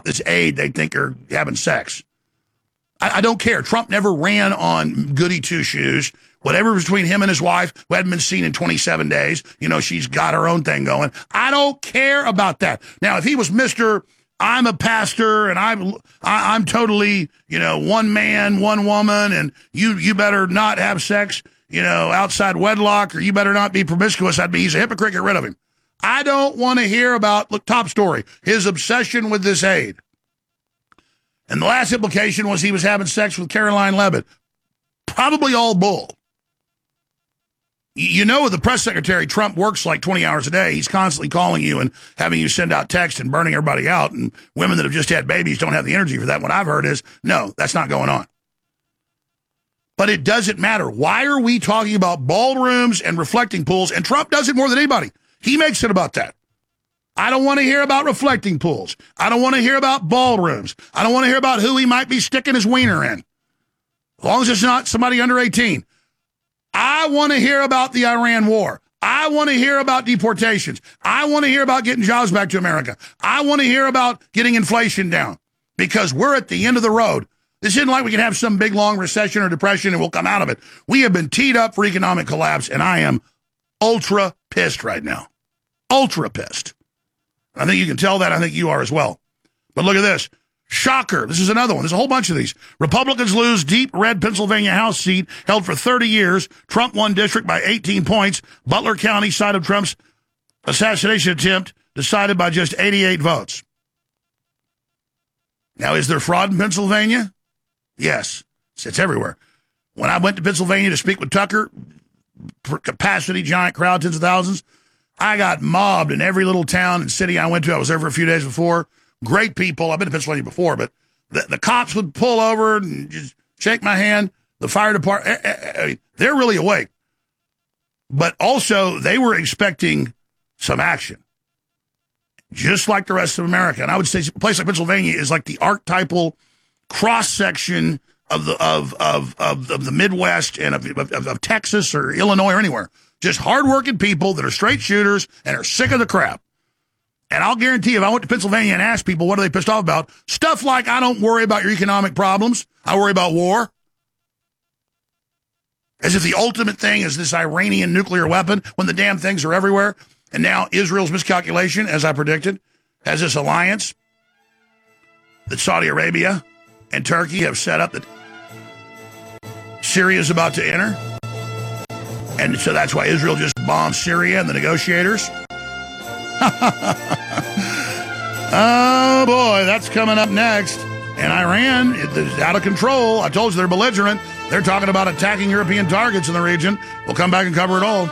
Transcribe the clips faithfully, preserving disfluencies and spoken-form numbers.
about this aide they think are having sex. I, I don't care. Trump never ran on goody two-shoes. Whatever was between him and his wife, who hadn't been seen in twenty-seven days, you know, she's got her own thing going. I don't care about that. Now, if he was Mister I'm a pastor and I'm I, I'm totally, you know, one man, one woman, and you you better not have sex, you know, outside wedlock, or you better not be promiscuous, I'd be he's a hypocrite, get rid of him. I don't want to hear about, look, top story, his obsession with this aide. And the last implication was he was having sex with Caroline Leavitt. Probably all bull. You know, the press secretary, Trump works like twenty hours a day. He's constantly calling you and having you send out text and burning everybody out. And women that have just had babies don't have the energy for that. What I've heard is, no, that's not going on. But it doesn't matter. Why are we talking about ballrooms and reflecting pools? And Trump does it more than anybody. He makes it about that. I don't want to hear about reflecting pools. I don't want to hear about ballrooms. I don't want to hear about who he might be sticking his wiener in. As long as it's not somebody under eighteen. I want to hear about the Iran war. I want to hear about deportations. I want to hear about getting jobs back to America. I want to hear about getting inflation down, because we're at the end of the road. This isn't like we can have some big, long recession or depression and we'll come out of it. We have been teed up for economic collapse, and I am ultra pissed right now. Ultra pissed. I think you can tell that. I think you are as well. But look at this. Shocker. This is another one. There's a whole bunch of these. Republicans lose deep red Pennsylvania House seat held for thirty years. Trump won district by eighteen points. Butler County, site of Trump's assassination attempt, decided by just eighty-eight votes. Now, is there fraud in Pennsylvania? Yes. It's everywhere. When I went to Pennsylvania to speak with Tucker, capacity, giant crowd, tens of thousands, I got mobbed in every little town and city I went to. I was there for a few days before. Great people. I've been to Pennsylvania before, but the, the cops would pull over and just shake my hand. The fire department, they're really awake. But also, they were expecting some action, just like the rest of America. And I would say a place like Pennsylvania is like the archetypal cross-section of the of of of, of the Midwest and of, of, of Texas or Illinois or anywhere. Just hardworking people that are straight shooters and are sick of the crap. And I'll guarantee you, if I went to Pennsylvania and asked people what are they pissed off about, stuff like, I don't worry about your economic problems, I worry about war. As if the ultimate thing is this Iranian nuclear weapon when the damn things are everywhere. And now Israel's miscalculation, as I predicted, has this alliance that Saudi Arabia and Turkey have set up that Syria is about to enter. And so that's why Israel just bombed Syria and the negotiators. Oh, boy, that's coming up next. And Iran is out of control. I told you they're belligerent. They're talking about attacking European targets in the region. We'll come back and cover it all.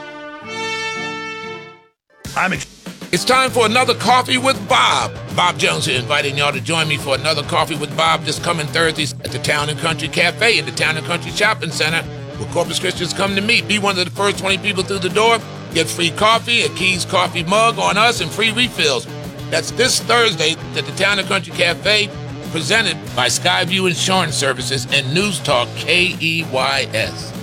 I'm ex- It's time for another Coffee with Bob. Bob Jones here, inviting y'all to join me for another Coffee with Bob this coming Thursdays at the Town and Country Cafe in the Town and Country Shopping Center, where Corpus Christians come to meet. Be one of the first twenty people through the door. Get free coffee, a Keys coffee mug on us, and free refills. That's this Thursday at the Town and Country Cafe, presented by Skyview Insurance Services and News Talk K E Y S.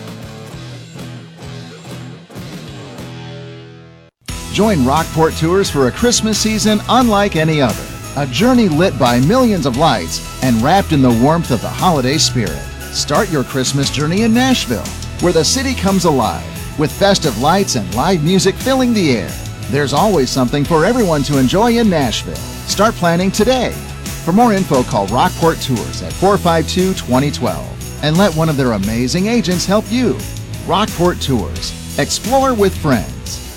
Join Rockport Tours for a Christmas season unlike any other. A journey lit by millions of lights and wrapped in the warmth of the holiday spirit. Start your Christmas journey in Nashville, where the city comes alive, with festive lights and live music filling the air. There's always something for everyone to enjoy in Nashville. Start planning today. For more info, call Rockport Tours at four five two, two zero one two and let one of their amazing agents help you. Rockport Tours. Explore with friends.